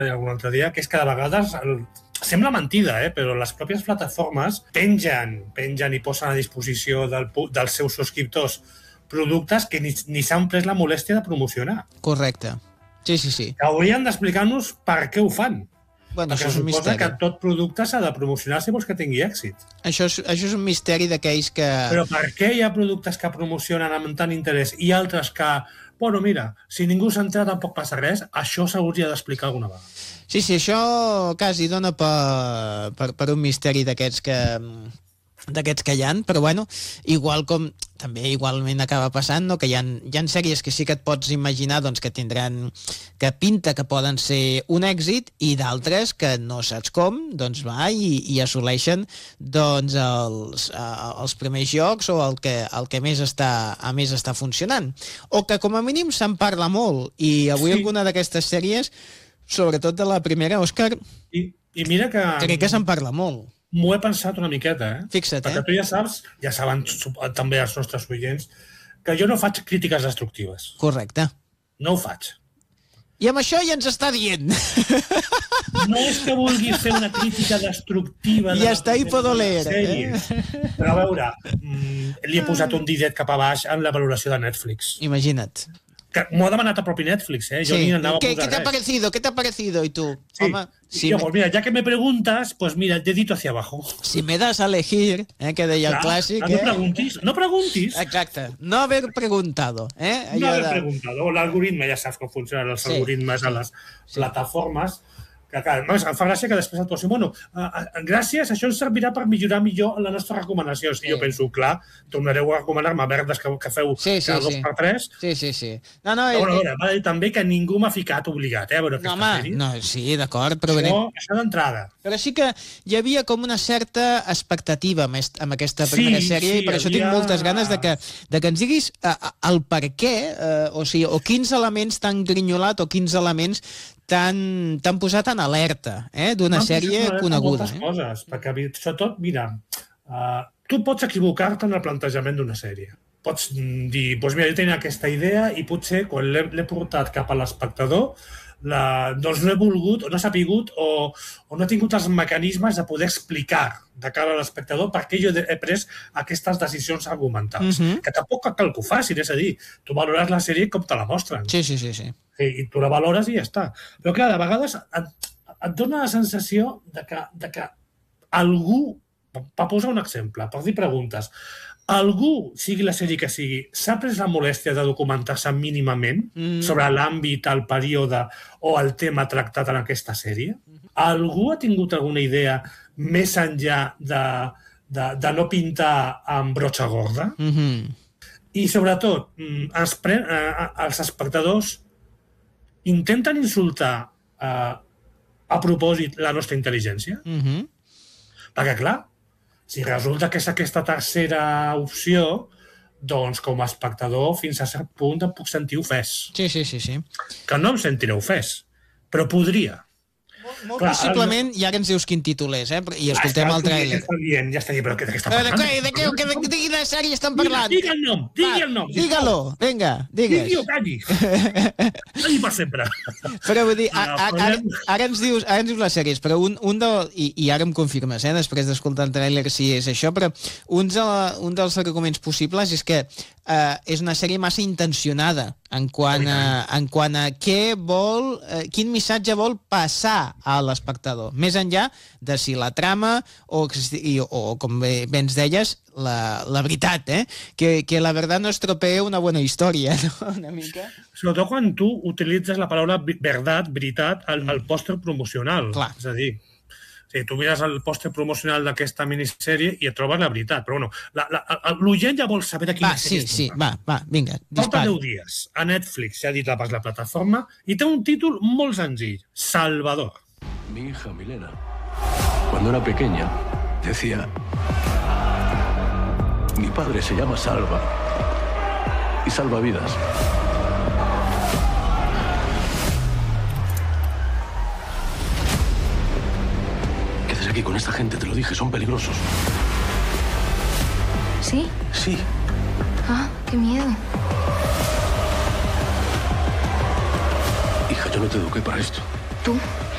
algun altre dia, que és que de vegades sembla mentida, però les pròpies plataformes pengen i posen a disposició dels seus subscriptors productes que ni s'han pres la molèstia de promocionar. Correcte. Sí. Que haurien d'explicar-nos per què ho fan. Bueno, perquè suposa que tot producte s'ha de promocionar si vols que tingui èxit. Això és un misteri d'aquells que... Però per què hi ha productes que promocionen amb tant interès i altres que, bueno, mira, si ningú s'entera tampoc passa res, això s'hauria d'explicar alguna vegada. Sí, això quasi dona per un misteri d'aquests que hi ha, però bueno, igualment acaba passant, no? Que hi ha sèries que sí que et pots imaginar doncs, que tindran, que pinta que poden ser un èxit, i d'altres que no saps com, doncs va i assoleixen doncs, els primers jocs o el que més està funcionant. O que com a mínim se'n parla molt, i avui alguna d'aquestes sèries, sobretot de la primera, Òscar, i mira que... crec que se'n parla molt. M'ho he pensat una miqueta, Fixa't, perquè tu ja saben també els nostres oients, que jo no faig crítiques destructives. Correcte. No ho faig. I amb això ja ens està dient. No és que vulgui fer una crítica destructiva... I hasta ahí puedo leer. Però a veure, li he posat un didet cap a baix en la valoració de Netflix. Imagina't. M'ho ha demanat el propi Netflix, Jo ni anava a posar res. ¿Qué te ha parecido? I tu, home... Pues mira, ya que me preguntas, pues mira, el dedito hacia abajo. Si me das a elegir, que deia el clàssic... No preguntis. Exacte, no haver preguntado. No haver preguntado. L'algoritme, ja saps com funcionen els algoritmes a les plataformes, que clar, em fa gràcia que després et posin, bueno, gràcies, això ens servirà per millorar millor les nostres recomanacions. I jo penso, clar, tornareu a recomanar-me merdes que feu cada 2x3. Sí. Bueno, també que ningú m'ha ficat obligat, a veure aquesta sèrie. No, sí, d'acord, però... Això d'entrada. Però sí que hi havia com una certa expectativa amb aquesta primera sèrie, i per això tinc moltes ganes de que ens diguis el per què, o quins elements t'han grinyolat o quins elements t'han posat en alerta d'una sèrie coneguda. Moltes coses, perquè sobretot, mira, tu pots equivocar-te en el plantejament d'una sèrie. Pots dir, doncs mira, jo tenia aquesta idea i potser quan l'he portat cap a l'espectador doncs no he volgut, o no he sapigut, o no he tingut els mecanismes de poder explicar de cara a l'espectador per què jo he pres aquestes decisions argumentals. Que tampoc cal que ho facin, és a dir, tu valores la sèrie com te la mostren. Sí. I tu la valores i ja està. Però clar, de vegades et dona la sensació de que algú, per posar un exemple, per dir preguntes, algú, sigui la sèrie que sigui, s'ha pres la molèstia de documentar-se mínimament sobre l'àmbit, el període o el tema tractat en aquesta sèrie? Algú ha tingut alguna idea més enllà de no pintar amb brotxa gorda? I sobretot, els espectadors intenten insultar a propòsit la nostra intel·ligència? Perquè, clar, si resulta que és aquesta tercera opció, doncs com a espectador fins a cert punt em puc sentir ofès. Sí. Que no em sentiré ofès, però podria. Molt possiblement, i ara ens dius quin títol és, i escoltem el tràiler. Ja està dient, però de què està parlant? De quina sèrie estan parlant? Digui el nom. Digue-lo, vinga, digues. Digui o calli. Calli per sempre. Però vull dir, ara ens dius les sèries, però i ara em confirmes, després d'escoltar el tràiler si és això, però un dels arguments possibles és que és una sèrie massa intencionada en quant a quin missatge vol passar a l'espectador, més enllà de si la trama o com bé ens deies, la veritat, que la verdad no estropee una buena història, no? Una mica. Sobretot quan tu utilitzes la paraula verdad, veritat, al pòster promocional. Clar. És a dir, tu mires el pòster promocional d'aquesta minissèrie i et trobes la veritat, però l'oient ja vol saber de quina sèrie estem parlant. Va, vinga, dispara. Porta 10 dies a Netflix, ja ha dit la plataforma, i té un títol molt senzill, Salvador. Mi hija Milena, cuando era pequeña, decía: mi padre se llama Salva y salva vidas. ¿Qué haces aquí con esta gente? Te lo dije, son peligrosos. ¿Sí? Sí. Ah, qué miedo. Hija, yo no te eduqué para esto. ¿Tú?